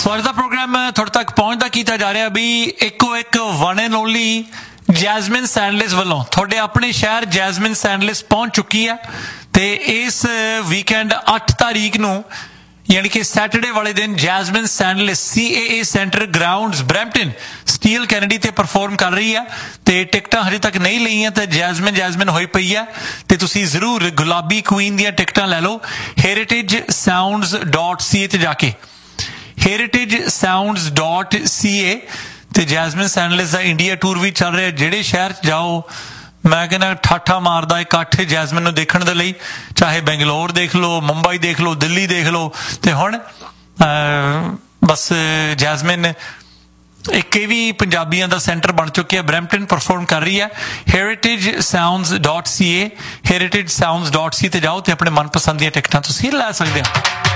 ਸੋ ਅੱਜ ਦਾ ਪ੍ਰੋਗਰਾਮ ਤੁਹਾਡੇ ਤੱਕ ਪਹੁੰਚਦਾ ਕੀਤਾ ਜਾ ਰਿਹਾ ਵੀ ਇੱਕੋ ਇੱਕ ਵਨ ਐਂਡ ਓਨਲੀ ਜੈਸਮਿਨ ਸੈਂਡਲਿਸ ਵੱਲੋਂ ਤੁਹਾਡੇ ਆਪਣੇ ਸ਼ਹਿਰ ਜੈਸਮਿਨ ਸੈਂਡਲਿਸ ਪਹੁੰਚ ਚੁੱਕੀ ਹੈ ਤੇ ਇਸ ਵੀਕਐਂਡ 8 ਤਾਰੀਖ ਨੂੰ यानी कि सैटरडे वाले दिन jasmine सैंडलिस CAA centre grounds Brampton steel Kennedy ते परफॉर्म कर रही है ते टिकटां हजे तक नहीं लईयां ते जैसमिन होई पई है ते तुसीं जरूर गुलाबी क्वीन दीयां टिकटां लै लो heritagesounds.ca ते जाके heritagesounds.ca ते जैसमिन सैंडलिस दा इंडिया टूर भी चल रहा है। जिहड़े शहर जाओ मैं कहना ठाठा मारदा इकट्ठ जैसमिन नूं देखण दे लई, चाहे बेंगलोर देख लो, मुंबई देख लो, दिल्ली देख लो ते हुण बस जैसमिन एक भी पंजाबियों का सेंटर बन चुके हैं। ब्रैम्पटन परफॉर्म कर रही है heritagesounds.ca ते जाओ ते अपने मनपसंद दी टिकटां तुसीं लै सकदे हो।